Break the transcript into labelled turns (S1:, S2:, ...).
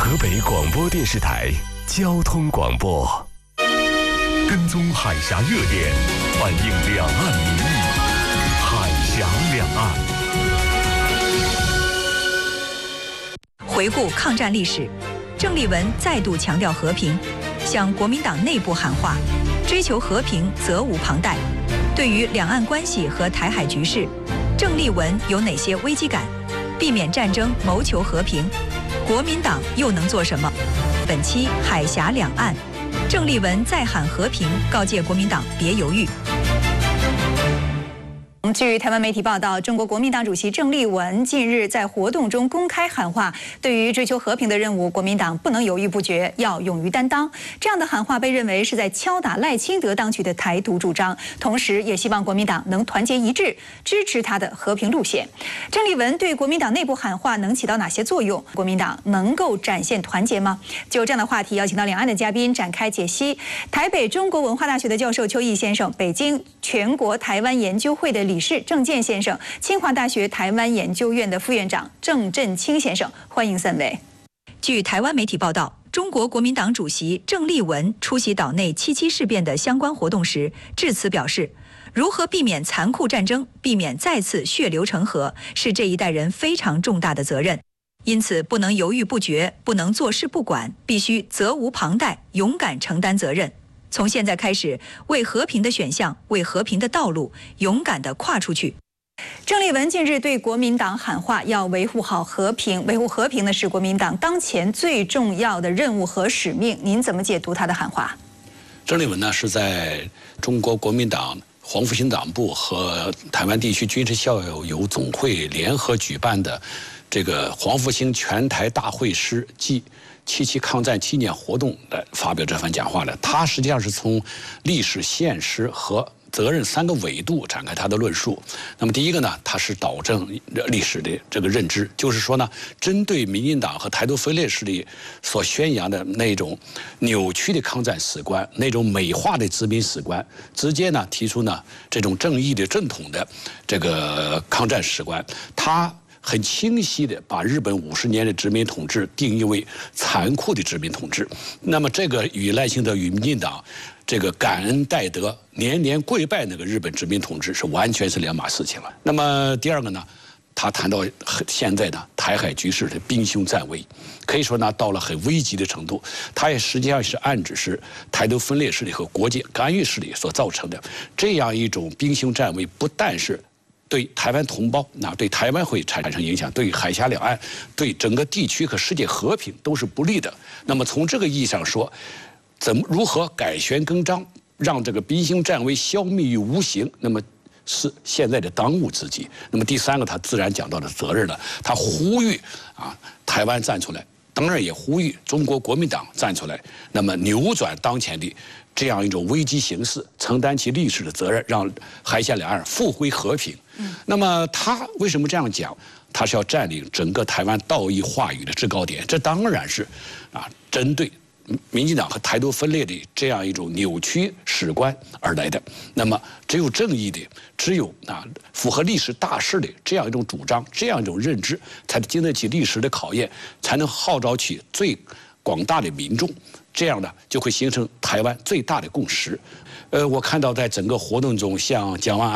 S1: 河北广播电视台交通广播，跟踪海峡热点，反映两岸民意，海峡两岸。
S2: 回顾抗战历史，郑丽文再度强调和平，向国民党内部喊话，追求和平责无旁贷。对于两岸关系和台海局势，郑丽文有哪些危机感？避免战争，谋求和平，国民党又能做什么？本期海峡两岸，郑丽文再喊和平，告诫国民党别犹豫。据台湾媒体报道，中国国民党主席郑丽文近日在活动中公开喊话，对于追求和平的任务，国民党不能犹豫不决，要勇于担当。这样的喊话被认为是在敲打赖清德当局的台独主张，同时也希望国民党能团结一致，支持他的和平路线。郑丽文对国民党内部喊话能起到哪些作用？国民党能够展现团结吗？就这样的话题，邀请到两岸的嘉宾展开解析。台北中国文化大学的教授邱毅先生，北京全国台湾研究会的理事郑健先生，清华大学台湾研究院的副院长郑振清先生，欢迎三位。据台湾媒体报道，中国国民党主席郑丽文出席岛内7·7事变的相关活动时，致辞表示，如何避免残酷战争，避免再次血流成河，是这一代人非常重大的责任。因此，不能犹豫不决，不能坐视不管，必须责无旁贷，勇敢承担责任。从现在开始，为和平的选项，为和平的道路，勇敢地跨出去。郑丽文近日对国民党喊话，要维护好和平。维护和平呢，是国民党当前最重要的任务和使命。您怎么解读他的喊话？
S3: 郑丽文呢，是在中国国民党黄复兴党部和台湾地区军事校友总会联合举办的这个黄复兴全台大会师暨7·7抗战纪念活动来发表这番讲话的。他实际上是从历史、现实和责任3个维度展开他的论述。那么第一个呢，他是导正历史的这个认知，就是说呢，针对民进党和台独分裂势力所宣扬的那种扭曲的抗战史观，那种美化的殖民史观，直接呢提出呢这种正义的正统的这个抗战史观。他很清晰地把日本50年的殖民统治定义为残酷的殖民统治。那么这个与赖清德与民进党这个感恩戴德、年年跪拜那个日本殖民统治是完全是两码事情了。那么第二个呢，他谈到现在的台海局势的兵凶战危，可以说呢到了很危急的程度。他也实际上是暗指是台独分裂势力和国际干预势力所造成的这样一种兵凶战危，不但是对台湾同胞，那对台湾会产生影响，对海峡两岸，对整个地区和世界和平都是不利的。那么从这个意义上说，如何改弦更张，让这个兵凶战危消弭于无形，那么是现在的当务之急。那么第三个，他自然讲到的责任了，他呼吁台湾站出来，当然也呼吁中国国民党站出来，那么扭转当前的这样一种危机形势，承担起历史的责任，让海峡两岸复归和平。那么他为什么这样讲？他是要占领整个台湾道义话语的制高点，这当然是针对民进党和台独分裂的这样一种扭曲史观而来的。那么只有正义的，只有符合历史大势的这样一种主张，这样一种认知，才经得起历史的考验，才能号召起最广大的民众，这样呢就会形成台湾最大的共识。我看到在整个活动中，像蒋万安